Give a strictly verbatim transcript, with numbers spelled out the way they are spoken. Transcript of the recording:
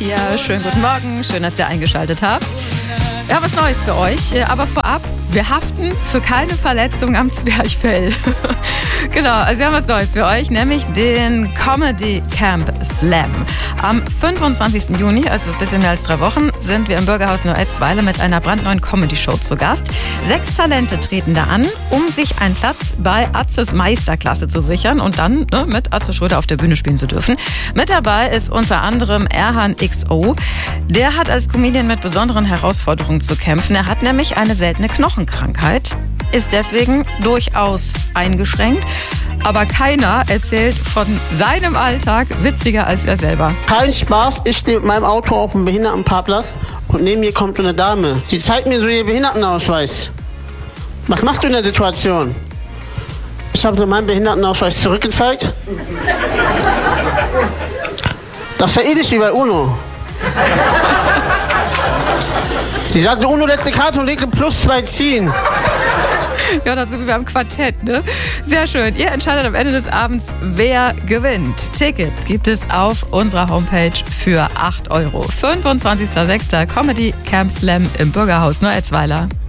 hier. Schönen guten Morgen. Schön, dass ihr eingeschaltet habt. Wir haben was Neues für euch, aber vorab, wir haften für keine Verletzung am Zwerchfell. Genau, also wir haben was Neues für euch, nämlich den Comedy Camp Slam. Am fünfundzwanzigsten Juni, also ein bisschen mehr als drei Wochen, sind wir im Bürgerhaus Neuetzweiler mit einer brandneuen Comedy-Show zu Gast. Sechs Talente treten da an, um sich einen Platz bei Atzes Meisterklasse zu sichern und dann ne, mit Atze Schröder auf der Bühne spielen zu dürfen. Mit dabei ist unter anderem Erhan X O. Der hat als Comedian mit besonderen Herausforderungen zu kämpfen. Er hat nämlich eine seltene Knochenkrankheit, ist deswegen durchaus eingeschränkt. Aber keiner erzählt von seinem Alltag witziger als er selber. Kein Spaß, ich stehe mit meinem Auto auf dem Behindertenparkplatz und neben mir kommt eine Dame. Die zeigt mir so ihr Behindertenausweis. Was machst du in der Situation? Ich habe so meinen Behindertenausweis zurückgezeigt. Das war ähnlich wie bei UNO. Die sagte, UNO letzte Karte und legte plus zwei ziehen. Ja, das sind wir beim Quartett, ne? Sehr schön. Ihr entscheidet am Ende des Abends, wer gewinnt. Tickets gibt es auf unserer Homepage für acht Euro. fünfundzwanzigsten sechsten Comedy Camp Slam im Bürgerhaus Neuetzweiler.